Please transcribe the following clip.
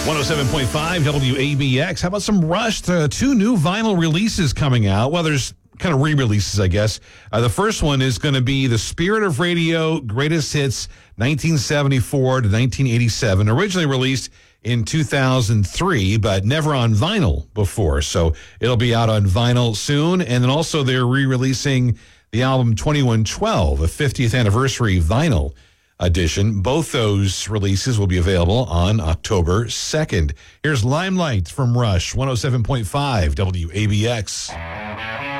107.5 WABX. How about some Rush? Two new vinyl releases coming out. Well, there's kind of re-releases, I guess. The first one is going to be The Spirit of Radio Greatest Hits 1974 to 1987, originally released in 2003, but never on vinyl before. So it'll be out on vinyl soon. And then also they're re-releasing the album 2112, a 50th anniversary vinyl edition. Both those releases will be available on October 2nd. Here's Limelight from Rush, 107.5 WABX.